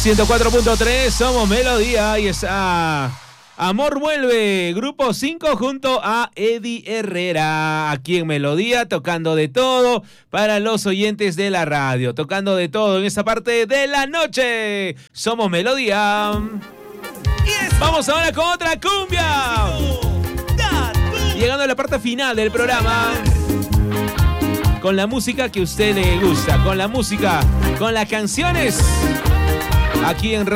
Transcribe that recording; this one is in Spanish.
104.3, somos Melodía y está Amor Vuelve, Grupo 5 junto a Eddie Herrera, aquí en Melodía, tocando de todo para los oyentes de la radio, tocando de todo en esta parte de la noche. Somos Melodía. Vamos ahora con otra cumbia. Llegando a la parte final del programa. Con la música que a usted le gusta, con la música, con las canciones. Aquí en